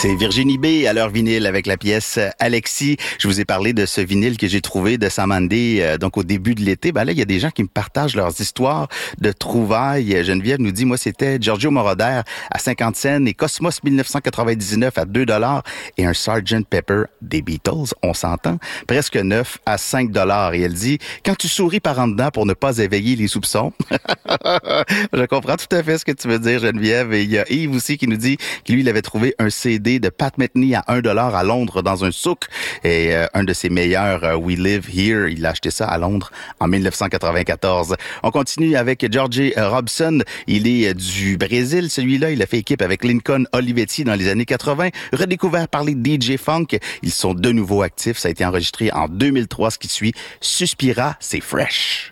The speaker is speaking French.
C'est Virginie B à leur vinyle avec la pièce Alexis. Je vous ai parlé de ce vinyle que j'ai trouvé de Sam Handy, donc au début de l'été. Ben là, il y a des gens qui me partagent leurs histoires de trouvailles. Geneviève nous dit, moi, c'était Giorgio Moroder à 50 cents et Cosmos 1999 à 2 $ et un Sgt. Pepper des Beatles, on s'entend, presque neuf à 5 $. Et elle dit, quand tu souris par en dedans pour ne pas éveiller les soupçons. Je comprends tout à fait ce que tu veux dire, Geneviève. Et il y a Yves aussi qui nous dit que lui, il avait trouvé un CD de Pat Metheny à 1 $ à Londres dans un souk. Et un de ses meilleurs, We Live Here, il a acheté ça à Londres en 1994. On continue avec Georgie Robson. Il est du Brésil, celui-là. Il a fait équipe avec Lincoln Olivetti dans les années 80. Redécouvert par les DJ Funk. Ils sont de nouveau actifs. Ça a été enregistré en 2003. Ce qui suit, Suspira, c'est fresh.